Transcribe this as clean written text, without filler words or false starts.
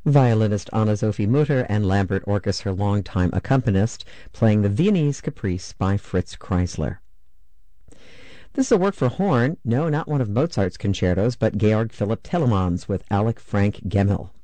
Violinist Anna-Sophie Mutter and Lambert Orkes, her longtime accompanist, playing the Viennese Caprice by Fritz Kreisler. This is a work for horn, no, not one of Mozart's concertos, but Georg Philipp Telemann's with Alec Frank Gemmell.